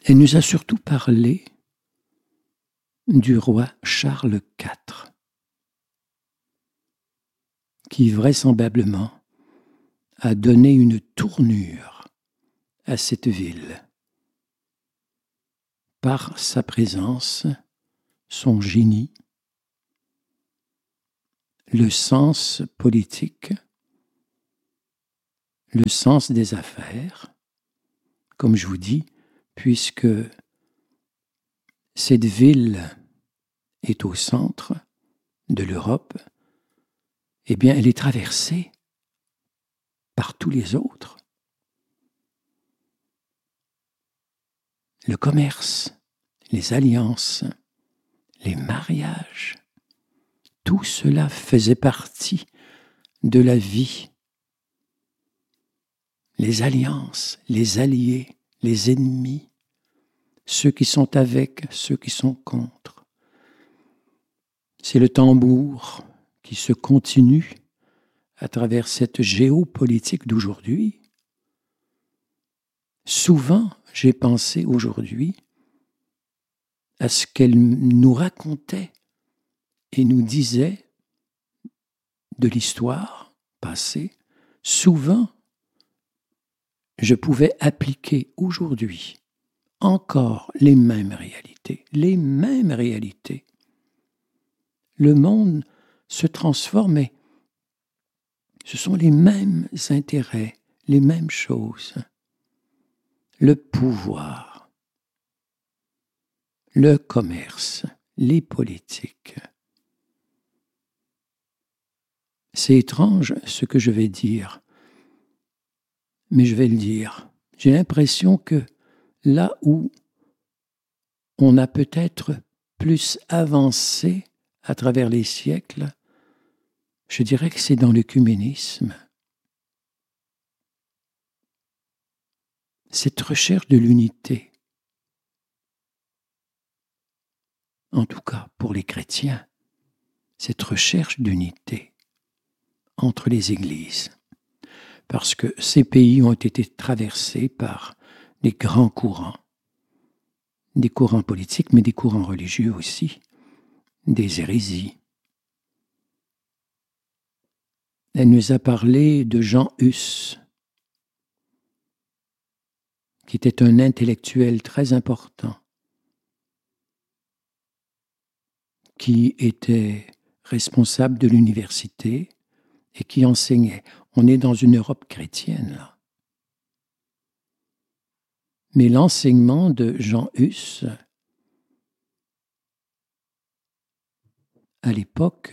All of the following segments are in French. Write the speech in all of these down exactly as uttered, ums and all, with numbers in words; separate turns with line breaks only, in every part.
Elle nous a surtout parlé du roi Charles quatre, qui vraisemblablement a donné une tournure à cette ville par sa présence, son génie, le sens politique, le sens des affaires, comme je vous dis, puisque cette ville est au centre de l'Europe, eh bien, elle est traversée par tous les autres. Le commerce, les alliances, les mariages, tout cela faisait partie de la vie. Les alliances, les alliés, les ennemis, ceux qui sont avec, ceux qui sont contre. C'est le tambour qui se continue à travers cette géopolitique d'aujourd'hui. Souvent, j'ai pensé aujourd'hui à ce qu'elle nous racontait et nous disait de l'histoire passée. Souvent, je pouvais appliquer aujourd'hui encore les mêmes réalités, les mêmes réalités. Le monde se transforme, ce sont les mêmes intérêts, les mêmes choses. Le pouvoir, le commerce, les politiques. C'est étrange ce que je vais dire, mais je vais le dire. J'ai l'impression que là où on a peut-être plus avancé à travers les siècles, je dirais que c'est dans l'œcuménisme. Cette recherche de l'unité, en tout cas pour les chrétiens, cette recherche d'unité entre les églises, parce que ces pays ont été traversés par des grands courants, des courants politiques, mais des courants religieux aussi, des hérésies. Elle nous a parlé de Jean Hus, qui était un intellectuel très important, qui était responsable de l'université et qui enseignait. On est dans une Europe chrétienne, là. Mais l'enseignement de Jean Hus, à l'époque,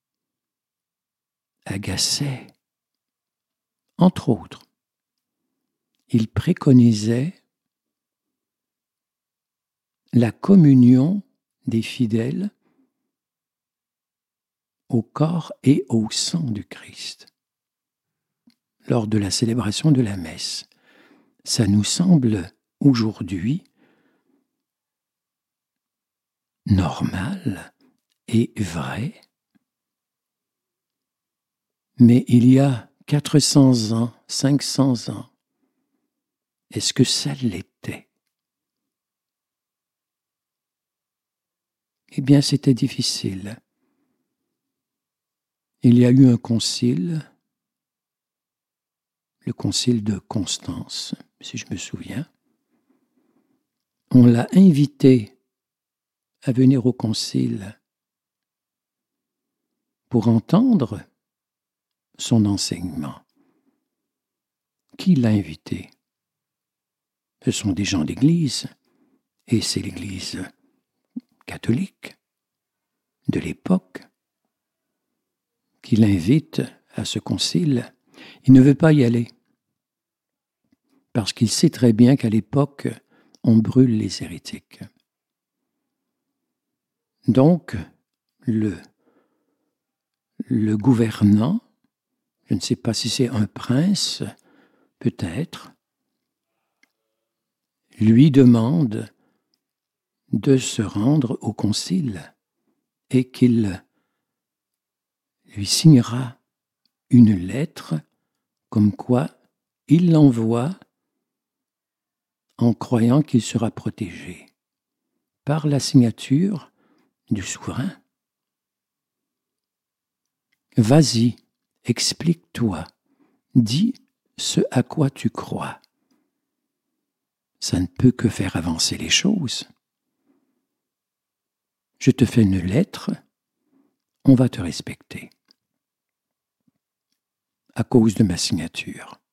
agaçait. Entre autres, il préconisait la communion des fidèles au corps et au sang du Christ lors de la célébration de la messe. Ça nous semble aujourd'hui normal et vrai, mais il y a quatre cents ans, cinq cents ans, est-ce que ça l'était? Eh bien, c'était difficile. Il y a eu un concile, le concile de Constance, si je me souviens. On l'a invité à venir au concile pour entendre son enseignement. Qui l'a invité? Ce sont des gens d'Église, et c'est l'Église catholique de l'époque qui l'invite à ce concile. Il ne veut pas y aller, parce qu'il sait très bien qu'à l'époque, on brûle les hérétiques. Donc, le, le gouvernant, je ne sais pas si c'est un prince, peut-être, lui demande de se rendre au concile et qu'il lui signera une lettre comme quoi il l'envoie en croyant qu'il sera protégé par la signature du souverain. Vas-y, explique-toi, dis ce à quoi tu crois. Ça ne peut que faire avancer les choses. Je te fais une lettre, on va te respecter à cause de ma signature.